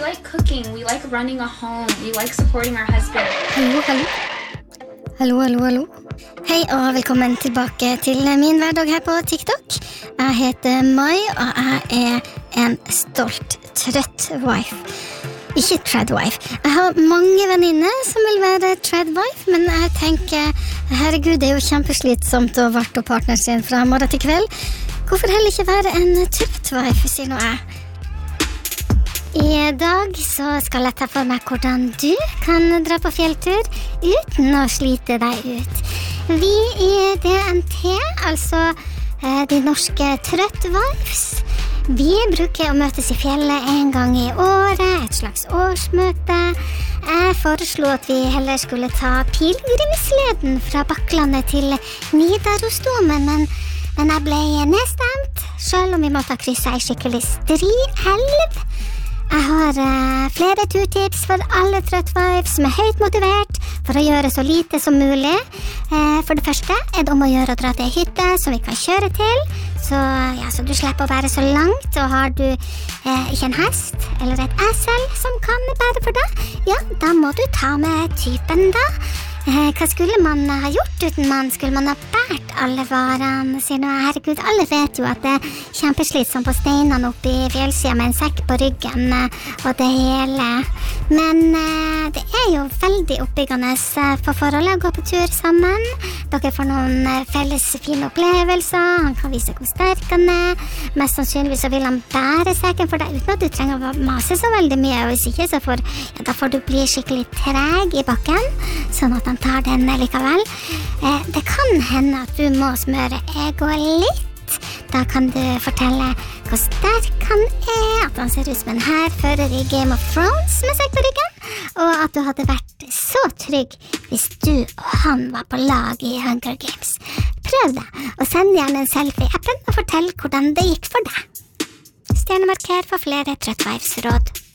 like cooking, we like running a home, we like supporting our husband. Hallo. Hei og velkommen tilbake til min hverdag her på TikTok. Jeg heter Mai, og jeg en stolt, trøtt wife. Ikke tredwife. Jeg har mange venninner som vil være tredwife, men jeg tenker, herregud, det jo kjempeslitsomt å varte opp partneren sin fra morgen til kveld. Hvorfor heller ikke være en trøttwife, sier nå jeg. I dag så skal jeg ta for meg hvordan du kan dra på fjelltur uten å slite deg ut. Vi I DNT, altså de norske trøttwives, vi bruker å møtes I fjellet en gang I året, et slags årsmøte. Jeg foreslo at vi heller skulle ta pilgrimsleden fra Bakklandet til Nidarosdomen, men jeg ble nedstemt, selv om vi måtte krysse en skikkelig stri elv. Jeg har flere turtips for alle trøttwives som høyt motivert for å gjøre så lite som mulig. For det første det om å gjøre å dra til hytte som vi kan kjøre til, så du slipper å bære så langt, og har du ikke en hest eller et esel som kan bære for deg, ja, da må du ta med typen da. Hva skulle man ha gjort uten man? Skulle man ha bært alle varene? Sier nå, herregud, alle vet jo at det kjempeslitsomt på steinene oppe I fjellsiden med en sekk på ryggen og det hele. Men det jo veldig oppbyggende for forholdet å gå på tur sammen. Dere får noen felles fine opplevelser, han kan vise hvor sterk han Mest sannsynligvis så vil han bære sekken for deg uten at du trenger å mase så veldig mye, og hvis ikke så da får du bli skikkelig treg I bakken, sånn at han tar den likevel. Det kan hende at du må smøre egoet litt. Da kan du fortelle hvor sterk han at han ser ut som en hærfører I Game of Thrones med sekk på ryggen, og at du hadde vært så trygg hvis du og han var på lag I Hunger Games. Prøv det, og send gjerne en selfie I appen og fortell hvordan det gikk for deg. Stjernemarker for flere trøttwives råd.